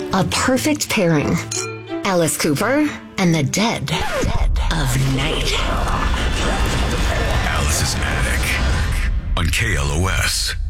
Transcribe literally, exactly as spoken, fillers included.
A perfect pairing. Alice Cooper and the Dead of Night. Alice's Attic on K L O S.